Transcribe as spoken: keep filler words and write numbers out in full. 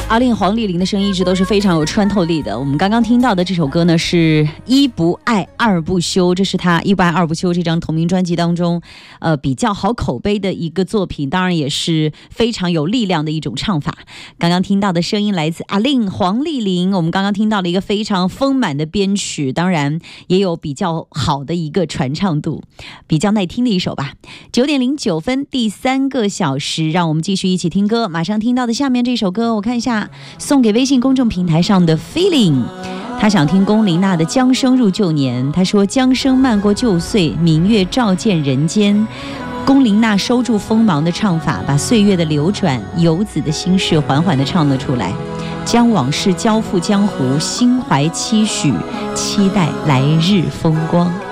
阿令黄丽玲的声音一直都是非常有穿透力的。我们刚刚听到的这首歌呢是一不爱二不休，这是她一不爱二不休这张同名专辑当中呃比较好口碑的一个作品，当然也是非常有力量的一种唱法。刚刚听到的声音来自阿令黄丽玲，我们刚刚听到了一个非常丰满的编曲，当然也有比较好的一个传唱度，比较耐听的一首吧。九点零九分，第三个小时，让我们继续一起听歌。马上听到的下面这首歌，我看一下送给微信公众平台上的 Feeling， 他想听龚琳娜的《将生入旧年》，他说将生漫过旧岁，明月照见人间。龚琳娜收住锋芒的唱法，把岁月的流转、游子的心事缓缓地唱了出来，将往事交付江湖，心怀期许，期待来日风光。